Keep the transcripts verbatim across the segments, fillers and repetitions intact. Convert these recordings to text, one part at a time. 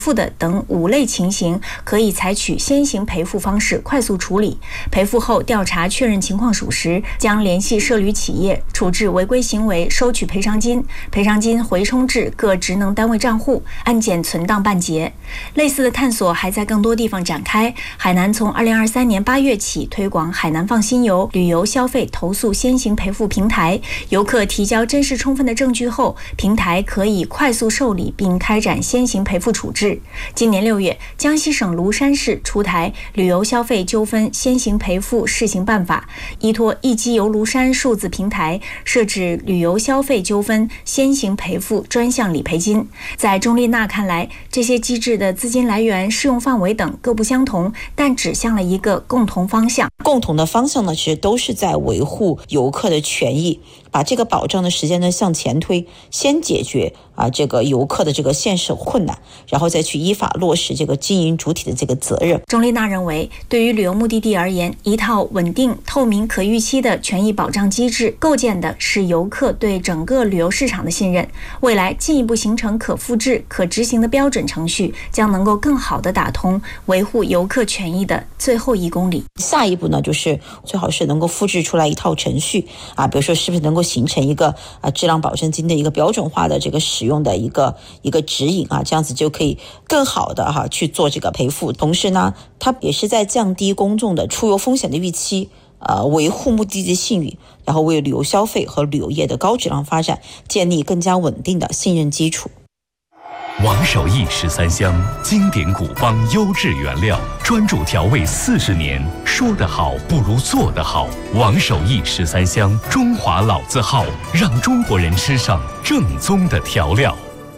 负的等五类情形，可以采取先行赔付方式快速处理。赔付后调查确认情况属实，将联系涉旅企业处置违规行为，收取赔偿金，赔偿金回充至各职能单位账户，案件存档办结。类似的探索还在更多地方展开。海南从二零二三年八月起推广海南放心游旅游消费投诉先行赔付平台，游客提交真实充分的证据后，平台可以快速受理并开展先行赔付处置。今年六月，江西省庐山市出台旅游消费纠纷先行赔付试行办法，依托一机游庐山数字平台，设置旅游消费纠纷先行赔付专项理赔金。在钟丽娜看来，这些机制的资金来源、适用范围等各不相同，但指向了一个共同方向。 共同的方向呢，其实都是在维护游客的权益，把这个保障的时间呢向前推，先解决啊这个游客的这个现实困难，然后再去依法落实这个经营主体的这个责任。 钟丽娜认为，对于旅游目的地而言，一套稳定、透明、可预期的权益保障机制，构建的是游客对整个旅游市场的信任。未来进一步形成可复制、可执行的标准程序，将能够更好地打通维护游客权益的最后一公里。 下一步呢，就是最好是能够复制出来一套程序啊，比如说是不是能够形成一个啊质量保证金的一个标准化的这个使用的一个一个指引啊，这样子就可以更好的哈、啊、去做这个赔付。同时呢，它也是在降低公众的出游风险的预期，呃，维护目的地信誉，然后为旅游消费和旅游业的高质量发展建立更加稳定的信任基础。 王守义十三香，经典古方，优质原料，专注调味四十年，说得好不如做得好。王守义十三香，中华老字号，让中国人吃上正宗的调料。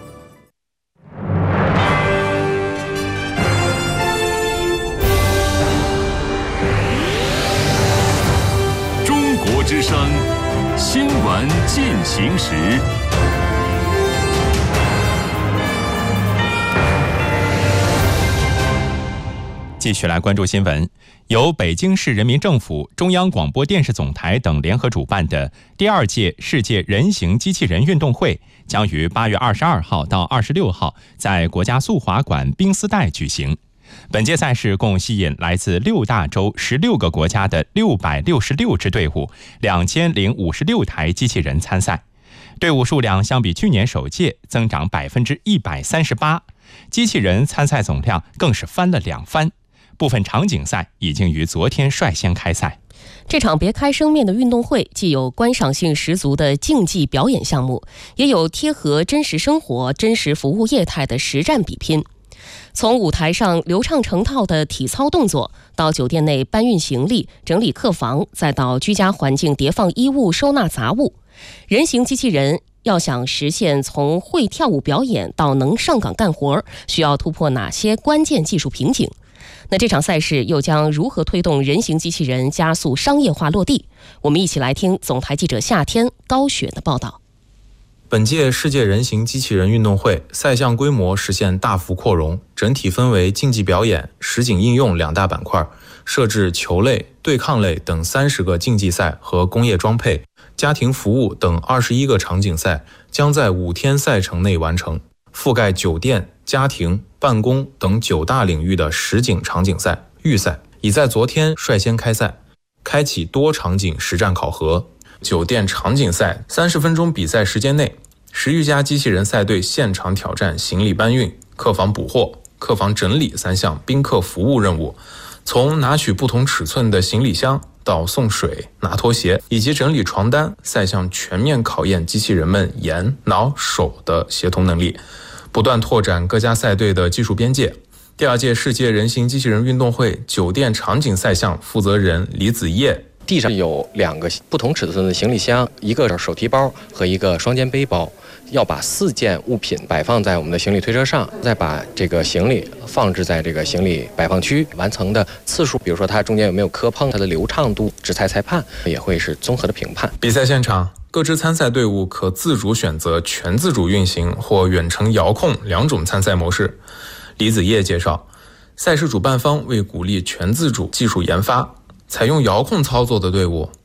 中国之声，新闻进行时。继续来关注新闻，由北京市人民政府、中央广播电视总台等联合主办的第二届世界人形机器人运动会将于八月二十二号到二十六号在国家速滑馆冰丝带举行。本届赛事共吸引来自六大洲十六个国家的六百六十六支队伍，两千零五十六台机器人参赛。队伍数量相比去年首届增长百分之一百三十八，机器人参赛总量更是翻了两番。部分场景赛已经于昨天率先开赛。 这场别开生面的运动会既有观赏性十足的竞技表演项目，也有贴合真实生活、真实服务业态的实战比拼。从舞台上流畅成套的体操动作，到酒店内搬运行李、整理客房，再到居家环境叠放衣物、收纳杂物，人形机器人要想实现从会跳舞表演到能上岗干活，需要突破哪些关键技术瓶颈？那这场赛事又将如何推动人形机器人加速商业化落地？我们一起来听总台记者夏天、高雪的报道。 本届世界人形机器人运动会赛项规模实现大幅扩容，整体分为竞技表演、实景应用两大板块，设置球类、对抗类等三十个竞技赛和工业装配、家庭服务等二十一个场景赛，将在五天赛程内完成，覆盖酒店、家庭、办公等九大领域的实景场景赛、预赛已在昨天率先开赛，开启多场景实战考核。酒店场景赛三十分钟比赛时间内，十余家机器人赛队现场挑战行李搬运、客房补货、客房整理三项宾客服务任务，从拿取不同尺寸的行李箱到送水、拿拖鞋以及整理床单，赛项全面考验机器人们眼、脑、手的协同能力，不断拓展各家赛队的技术边界。第二届世界人形机器人运动会酒店场景赛项负责人李子叶， 地上有两个不同尺寸的行李箱，一个是手提包和一个双肩背包，要把四件物品摆放在我们的行李推车上，再把这个行李放置在这个行李摆放区，完成的次数，比如说它中间有没有磕碰，它的流畅度，执裁裁判也会是综合的评判。 比赛现场，各支参赛队伍可自主选择全自主运行或远程遥控两种参赛模式。李子叶介绍，赛事主办方为鼓励全自主技术研发，采用遥控操作的队伍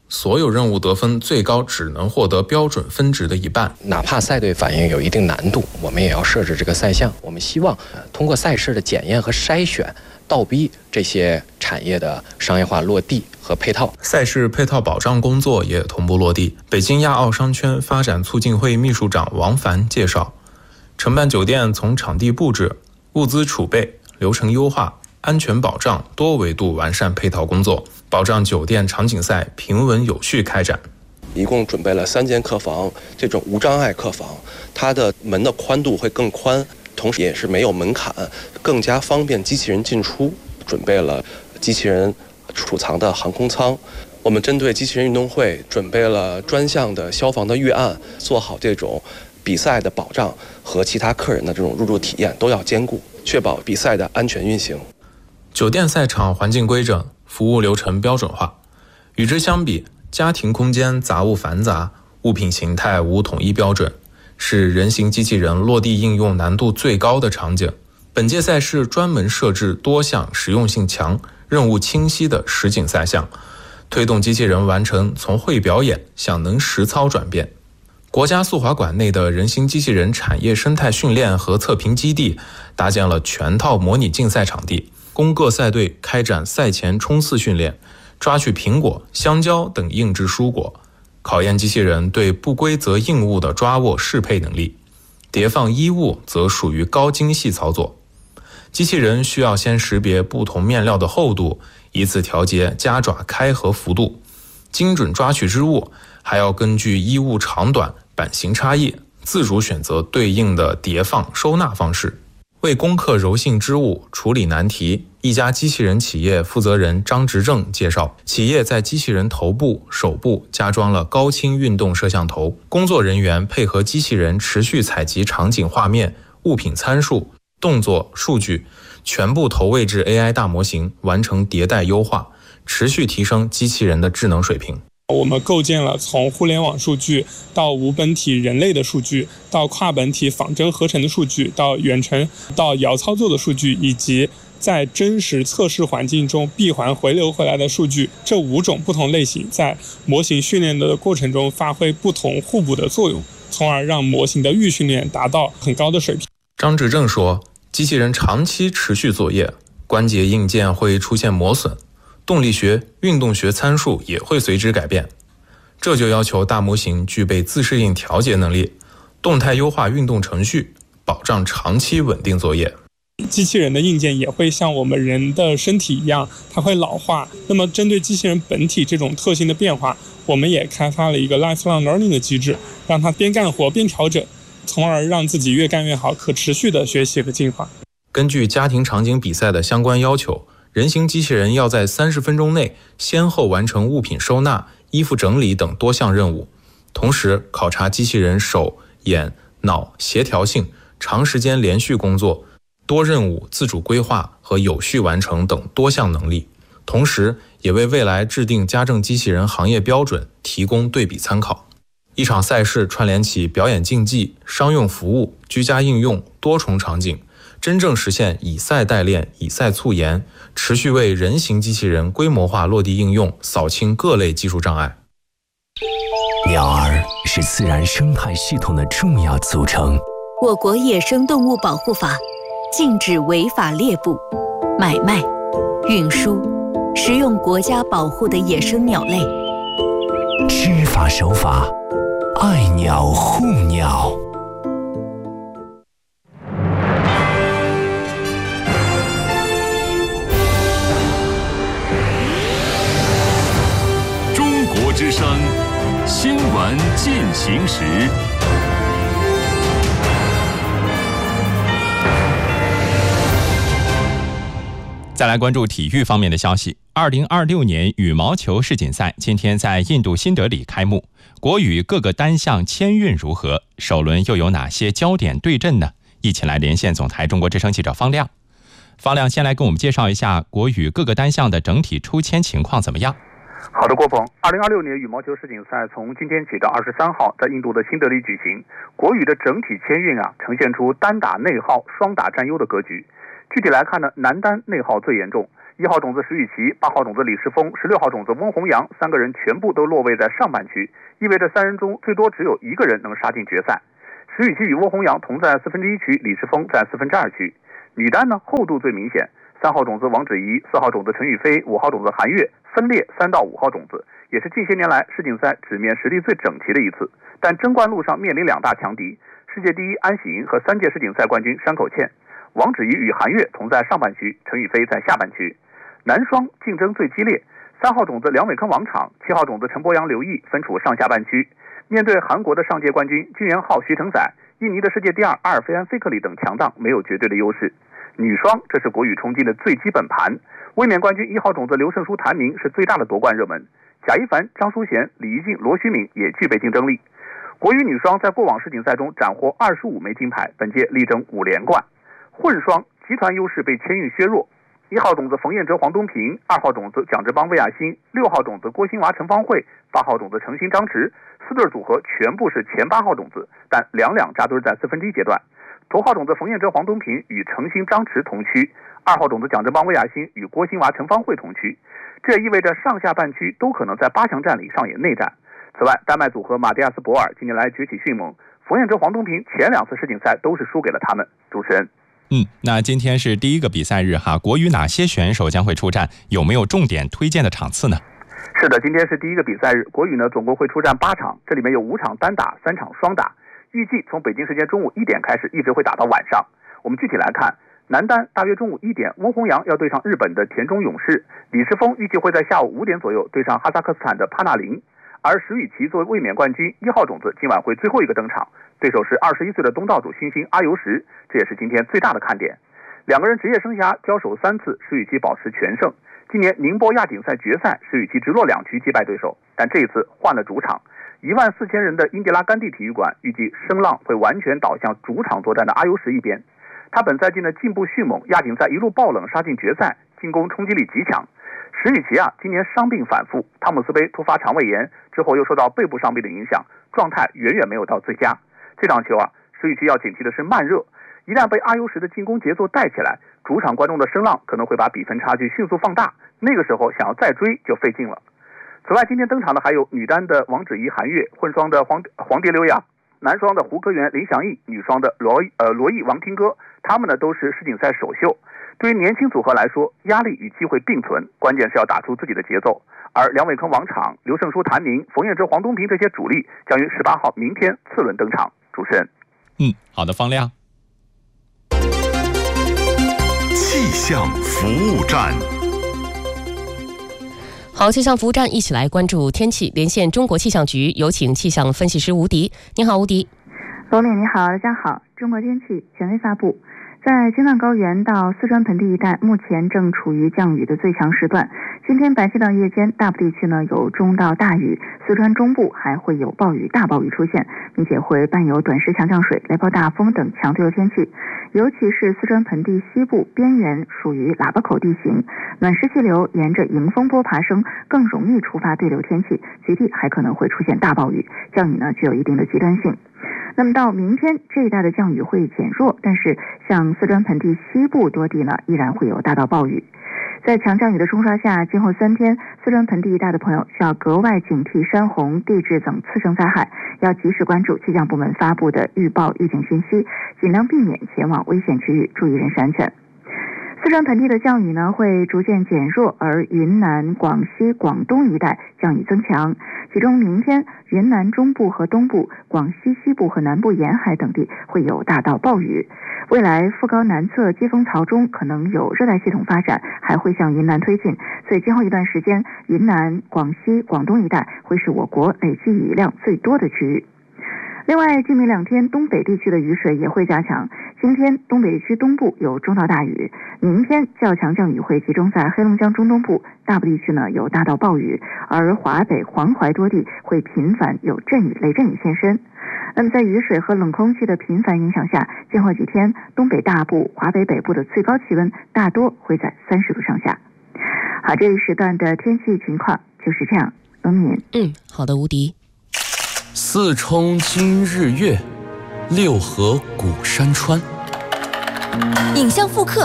所有任务得分最高只能获得标准分值的一半。 哪怕赛队反应有一定难度，我们也要设置这个赛项。我们希望通过赛事的检验和筛选，倒逼这些产业的商业化落地和配套。 赛事配套保障工作也同步落地。北京亚奥商圈发展促进会秘书长王凡介绍，承办酒店从场地布置、物资储备、流程优化、安全保障多维度完善配套工作，保障酒店场景赛平稳有序开展。 一共准备了三间客房，这种无障碍客房，它的门的宽度会更宽，同时也是没有门槛，更加方便机器人进出。准备了机器人储藏的航空舱，我们针对机器人运动会准备了专项的消防的预案，做好这种比赛的保障和其他客人的这种入住体验都要兼顾，确保比赛的安全运行。 酒店赛场环境规整，服务流程标准化。与之相比，家庭空间杂物繁杂，物品形态无统一标准，是人形机器人落地应用难度最高的场景。本届赛事专门设置多项实用性强、任务清晰的实景赛项，推动机器人完成从会表演向能实操转变。国家速滑馆内的人形机器人产业生态训练和测评基地搭建了全套模拟竞赛场地，供各赛队开展赛前冲刺训练，抓取苹果、香蕉等硬质蔬果，考验机器人对不规则硬物的抓握适配能力。叠放衣物则属于高精细操作，机器人需要先识别不同面料的厚度，以此调节夹爪开合幅度，精准抓取织物，还要根据衣物长短、版型差异，自主选择对应的叠放收纳方式。为攻克柔性织物处理难题，一家机器人企业负责人张执正介绍，企业在机器人头部、手部加装了高清运动摄像头，工作人员配合机器人持续采集场景画面、物品参数、动作数据，全部投喂至 A I 大模型，完成迭代优化，持续提升机器人的智能水平。 我们构建了从互联网数据到无本体人类的数据，到跨本体仿真合成的数据，到远程到遥操作的数据，以及在真实测试环境中闭环回流回来的数据，这五种不同类型在模型训练的过程中发挥不同互补的作用，从而让模型的预训练达到很高的水平。 张执正说，机器人长期持续作业，关节硬件会出现磨损，动力学、运动学参数也会随之改变，这就要求大模型具备自适应调节能力，动态优化运动程序，保障长期稳定作业。 机器人的硬件也会像我们人的身体一样，它会老化。那么针对机器人本体这种特性的变化，我们也开发了一个 lifelong learning 的机制，让它边干活边调整，从而让自己越干越好，可持续的学习和进化。 根据家庭场景比赛的相关要求，人形机器人要在三十分钟内先后完成物品收纳、衣服整理等多项任务，同时考察机器人手、眼、脑协调性、长时间连续工作、多任务自主规划和有序完成等多项能力，同时也为未来制定家政机器人行业标准提供对比参考。一场赛事串联起表演竞技、商用服务、居家应用多重场景，真正实现以赛代练、以赛促研，持续为人形机器人规模化落地应用扫清各类技术障碍。 鸟儿是自然生态系统的重要组成。 我国野生动物保护法禁止违法猎捕、买卖、运输、食用国家保护的野生鸟类。 知法守法，爱鸟护鸟。 中国之声新闻进行时。 再来关注体育方面的消息。二零二六年羽毛球世锦赛今天在印度新德里开幕，国羽各个单项签运如何？首轮又有哪些焦点对阵呢？一起来连线总台中国之声记者方亮。方亮先来跟我们介绍一下国羽各个单项的整体出签情况怎么样？ 好的，郭鹏，二零二六年羽毛球世锦赛从今天起到二十三号在印度的新德里举行。国羽的整体签运啊，呈现出单打内耗、双打占优的格局。 具体来看呢，男单内耗最严重，一号种子石宇奇、八号种子李世峰、十六号种子温宏洋三个人全部都落位在上半区，意味着三人中最多只有一个人能杀进决赛。石宇奇与温宏洋同在四分之一区，李世峰在四分之二区。女单呢，厚度最明显，三号种子王芷怡、四号种子陈雨菲、五号种子韩悦分列三到五号种子，也是近些年来世锦赛纸面实力最整齐的一次。但争冠路上面临两大强敌，世界第一安喜莹和三届世锦赛冠军山口茜。王芷怡与韩悦同在上半区，陈雨菲在下半区。男双竞争最激烈，三号种子梁伟铿王昶、七号种子陈柏阳刘毅分处上下半区。面对韩国的上届冠军金元浩、徐承宰，印尼的世界第二阿尔费安费克里等强档没有绝对的优势。女双这是国羽冲击的最基本盘，卫冕冠军一号种子刘胜书、谭明是最大的夺冠热门，贾一凡、张淑娴、李怡静、罗虚敏也具备竞争力。国羽女双在过往世锦赛中斩获二十五枚金牌，本届力争五连冠。混双集团优势被千运削弱，一号种子冯彦哲、黄东萍，二号种子蒋志邦、魏亚新，六号种子郭新娃、陈芳慧，八号种子程鑫、张弛，四对组合全部是前八号种子，但两两扎堆在四分之一阶段。头号种子冯彦哲、黄东萍与程鑫、张弛同区，二号种子蒋志邦、魏亚新与郭新娃、陈芳慧同区，这也意味着上下半区都可能在八强战里上演内战。此外，丹麦组合马蒂亚斯·博尔近年来崛起迅猛，冯彦哲、黄东萍前两次世锦赛都是输给了他们。主持人。 嗯，那今天是第一个比赛日哈，国羽哪些选手将会出战？有没有重点推荐的场次呢？ 是的，今天是第一个比赛日，国羽呢总共会出战八场，这里面有五场单打，三场双打，预计从北京时间中午一点开始，一直会打到晚上。我们具体来看，男单大约中午一点，温宏洋要对上日本的田中勇士，李世峰预计会在下午五点左右对上哈萨克斯坦的帕纳林，而石宇奇作为卫冕冠军一号种子，今晚会最后一个登场，对手是二十一岁的东道主新星阿尤什，这也是今天最大的看点。两个人职业生涯交手三次，石宇奇保持全胜。今年宁波亚锦赛决赛，石宇奇直落两局击败对手，但这一次换了主场。一万四千人的英迪拉甘地体育馆，预计声浪会完全倒向主场作战的阿尤什一边。他本赛季呢进步迅猛，亚锦赛一路爆冷杀进决赛，进攻冲击力极强。石宇奇啊，今年伤病反复，汤姆斯杯突发肠胃炎之后又受到背部伤病的影响，状态远远没有到最佳。这场球啊，石宇奇要警惕的是慢热，一旦被阿尤什的进攻节奏带起来，主场观众的声浪可能会把比分差距迅速放大，那个时候想要再追就费劲了。此外，今天登场的还有女单的王芷怡、韩悦，混双的黄黄蝶刘雅，男双的胡科元、林祥义，女双的罗呃罗毅、王听歌，他们呢都是世锦赛首秀。对于年轻组合来说，压力与机会并存，关键是要打出自己的节奏。而梁伟铿、王昶、刘胜书、谭明、冯彦哲、黄东萍这些主力将于十八号明天次轮登场。主持人， 嗯，好的，方亮。 气象服务站。 好，气象服务站一起来关注天气，连线中国气象局，有请气象分析师吴迪。你好，吴迪。 罗敏，你好，大家好。中国天气权威发布，在京藏高原到四川盆地一带，目前正处于降雨的最强时段。今天白天到夜间，大部地区呢有中到大雨，四川中部还会有暴雨、大暴雨出现，并且会伴有短时强降水、雷暴大风等强对流天气。尤其是四川盆地西部边缘属于喇叭口地形，暖湿气流沿着迎风波爬升，更容易触发对流天气，局地还可能会出现大暴雨，降雨呢具有一定的极端性。那么到明天，这一带的降雨会减弱，但是像四川盆地西部多地呢，依然会有大到暴雨。在强降雨的冲刷下，今后三天，四川盆地一带的朋友需要格外警惕山洪、地质等次生灾害，要及时关注气象部门发布的预报预警信息，尽量避免前往危险区域，注意人身安全。四川盆地的降雨呢会逐渐减弱，而云南、广西、广东一带降雨增强。其中明天云南中部和东部、广西西部和南部沿海等地会有大到暴雨。未来副高南侧季风槽中可能有热带系统发展，还会向云南推进，所以今后一段时间，云南、广西、广东一带会是我国累计雨量最多的区域。另外，今明两天东北地区的雨水也会加强。今天东北地区东部有中到大雨，明天较强降雨会集中在黑龙江中东部，大部地区呢有大到暴雨，而华北、黄淮多地会频繁有阵雨、雷阵雨现身。那么在雨水和冷空气的频繁影响下，今后几天东北大部、华北北部的最高气温大多会在三十度上下。好，这一时段的天气情况就是这样。龙敏， 嗯，好的，吴迪。 四冲今日月，六合古山川。 影像复刻，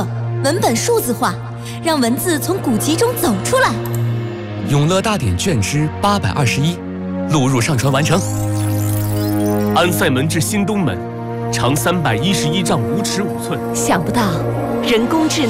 文本数字化，让文字从古籍中走出来。 永乐大典卷之八百二十一，录入上传完成。 安塞门至新东门，长三百一十一丈五尺五寸。 想不到，人工智能